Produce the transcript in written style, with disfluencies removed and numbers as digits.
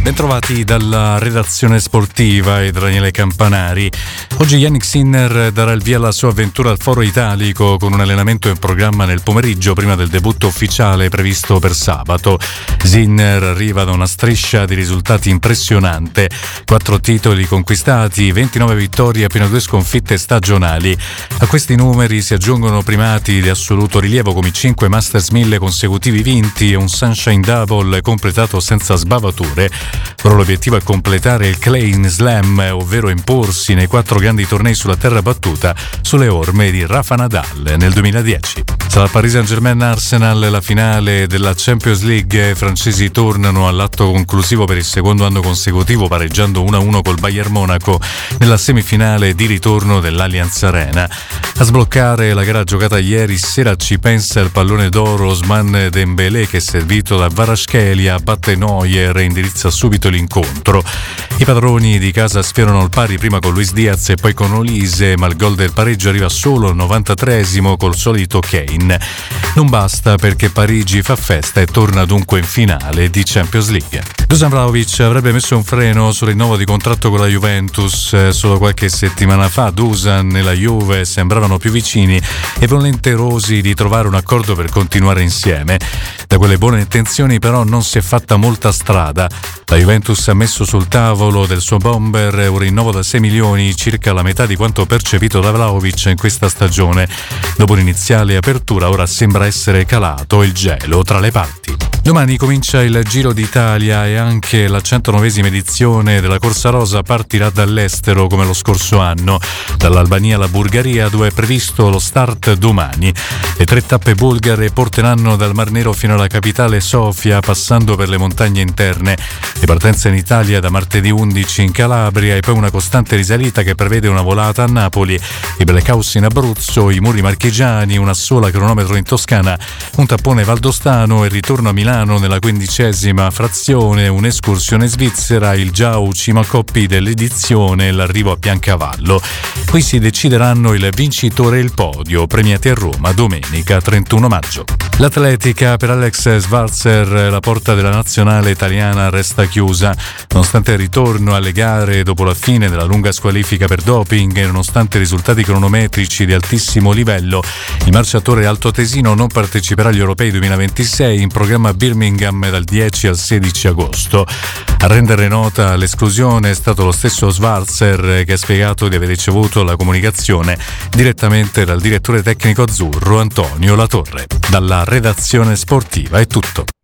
Bentrovati dalla redazione sportiva e Daniele Campanari. Oggi Yannick Sinner darà il via alla sua avventura al Foro Italico con un allenamento in programma nel pomeriggio prima del debutto ufficiale previsto per sabato. Sinner arriva da una striscia di risultati impressionante: 4 titoli conquistati, 29 vittorie e appena 2 sconfitte stagionali. A questi numeri si aggiungono primati di assoluto rilievo come i 5 Masters 1000 consecutivi vinti e un Sunshine Double completato senza sbavature. Però l'obiettivo è completare il Clay Slam, ovvero imporsi nei 4 grandi tornei sulla terra battuta sulle orme di Rafa Nadal nel 2010. Sarà Paris Saint-Germain Arsenal la finale della Champions League. I francesi tornano all'atto conclusivo per il secondo anno consecutivo, pareggiando 1-1 col Bayern Monaco nella semifinale di ritorno dell'Allianz Arena. A sbloccare la gara giocata ieri sera ci pensa il pallone d'oro Ousmane Dembélé, che servito da Kvaratskhelia batte Neuer e indirizza subito l'incontro. I padroni di casa sfiorano il pari prima con Luis Diaz e poi con Olise, ma il gol del pareggio arriva solo al 93esimo col solito Kane. Non basta, perché Parigi fa festa e torna dunque in finale di Champions League. Dusan Vlahovic avrebbe messo un freno sul rinnovo di contratto con la Juventus. Solo qualche settimana fa Dusan e la Juve sembravano più vicini e volenterosi di trovare un accordo per continuare insieme. Da quelle buone intenzioni però non si è fatta molta strada. La Juventus ha messo sul tavolo del suo bomber un rinnovo da 6 milioni, circa la metà di quanto percepito da Vlahovic in questa stagione. Dopo l'iniziale apertura ora sembra essere calato il gelo tra le parti. Domani comincia il Giro d'Italia e anche la 109esima edizione della Corsa Rosa partirà dall'estero come lo scorso anno, dall'Albania alla Bulgaria, dove è previsto lo start domani. Le 3 tappe bulgare porteranno dal Mar Nero fino alla capitale Sofia, passando per le montagne interne. Le partenze in Italia da martedì 11 in Calabria e poi una costante risalita che prevede una volata a Napoli, i Blackhouse in Abruzzo, i Muri Marchigiani, una sola cronometro in Toscana, un tappone valdostano e il ritorno a Milano nella 15ª frazione, un'escursione svizzera, il Jau Cimacoppi dell'edizione e l'arrivo a Piancavallo. Qui si decideranno il vincitore e il podio, premiati a Roma domenica 31 maggio. L'atletica: per Alex Schwarzer la porta della nazionale italiana resta chiusa. Nonostante il ritorno alle gare dopo la fine della lunga squalifica per doping e nonostante risultati cronometrici di altissimo livello, il marciatore altoatesino non parteciperà agli Europei 2026 in programma a Birmingham dal 10 al 16 agosto. A rendere nota l'esclusione è stato lo stesso Schwarzer, che ha spiegato di aver ricevuto la comunicazione direttamente dal direttore tecnico azzurro Antonio Latorre. Dalla redazione sportiva è tutto.